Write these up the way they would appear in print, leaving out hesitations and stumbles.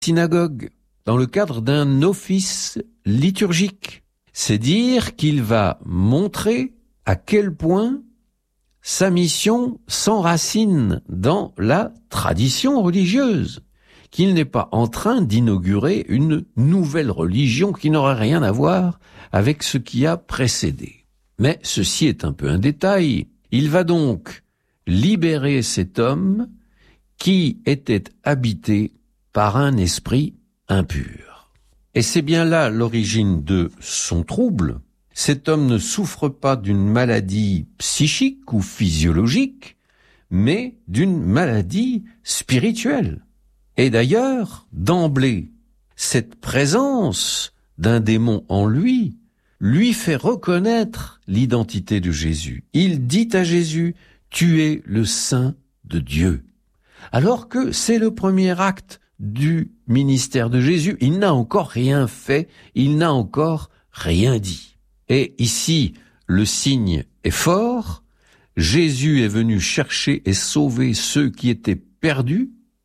synagogue, dans le cadre d'un office liturgique. C'est dire qu'il va montrer à quel point sa mission s'enracine dans la tradition religieuse, qu'il n'est pas en train d'inaugurer une nouvelle religion qui n'aurait rien à voir avec ce qui a précédé. Mais ceci est un peu un détail. Il va donc libérer cet homme qui était habité par un esprit impur. Et c'est bien là l'origine de son trouble. Cet homme ne souffre pas d'une maladie psychique ou physiologique, mais d'une maladie spirituelle. Et d'ailleurs, d'emblée, cette présence d'un démon en lui fait reconnaître l'identité de Jésus. Il dit à Jésus, « Tu es le Saint de Dieu ». Alors que c'est le premier acte du ministère de Jésus. Il n'a encore rien fait, il n'a encore rien dit. Et ici, le signe est fort. Jésus est venu chercher et sauver ceux qui étaient perdus.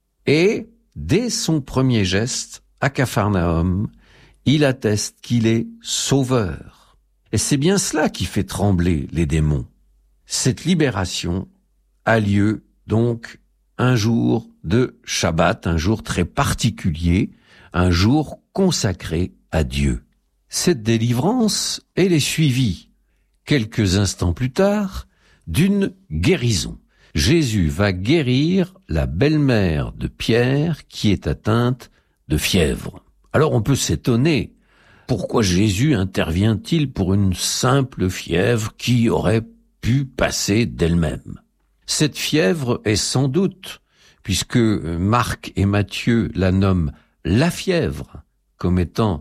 Et dès son premier geste, à Capharnaüm, il atteste qu'il est sauveur. Et c'est bien cela qui fait trembler les démons. Cette libération a lieu donc un jour de Shabbat, un jour très particulier, un jour consacré à Dieu. Cette délivrance, elle est suivie, quelques instants plus tard, d'une guérison. Jésus va guérir la belle-mère de Pierre qui est atteinte de fièvre. Alors on peut s'étonner, pourquoi Jésus intervient-il pour une simple fièvre qui aurait pu passer d'elle-même ? Cette fièvre est sans doute, puisque Marc et Matthieu la nomment la fièvre, comme étant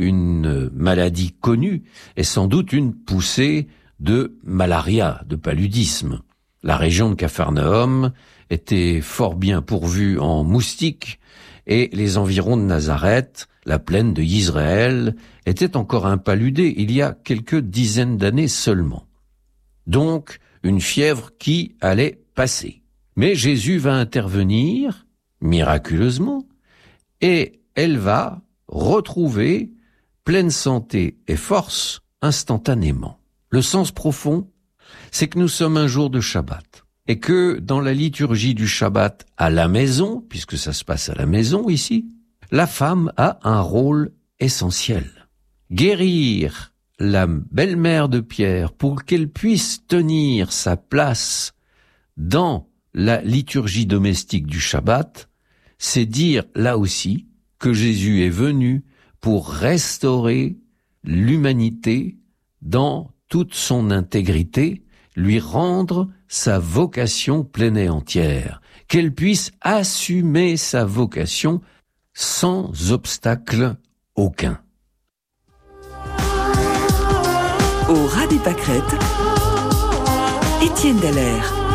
une maladie connue, est sans doute une poussée de malaria, de paludisme. La région de Capharnaüm était fort bien pourvue en moustiques et les environs de Nazareth, la plaine de Yisraël, étaient encore impaludés il y a quelques dizaines d'années seulement. Donc, une fièvre qui allait passer. Mais Jésus va intervenir, miraculeusement, et elle va retrouver pleine santé et force instantanément. Le sens profond, c'est que nous sommes un jour de Shabbat, et que dans la liturgie du Shabbat à la maison, puisque ça se passe à la maison ici, la femme a un rôle essentiel. Guérir la belle-mère de Pierre pour qu'elle puisse tenir sa place dans la liturgie domestique du Shabbat, c'est dire là aussi que Jésus est venu pour restaurer l'humanité dans toute son intégrité, lui rendre sa vocation pleine et entière, qu'elle puisse assumer sa vocation sans obstacle aucun. Au ras des pâquerettes, Étienne Dallaire.